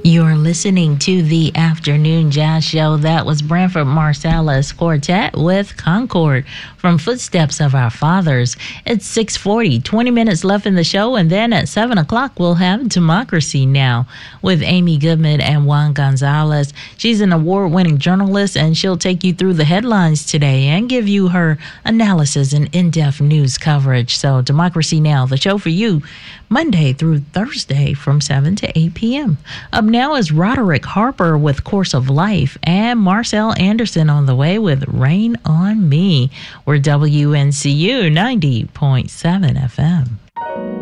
You're listening to the Afternoon Jazz Show. That was Branford Marsalis Quartet with Concord from Footsteps of Our Fathers. It's 6:40, 20 minutes left in the show, and then at 7 o'clock we'll have Democracy Now! With Amy Goodman and Juan Gonzalez. She's an award-winning journalist, and she'll take you through the headlines today and give you her analysis and in-depth news coverage. So Democracy Now!, the show for you, Monday through Thursday from 7 to 8 p.m. Up now is Roderick Harper with Course of Life and Marcel Anderson on the way with Rain on Me. We're WNCU 90.7 FM.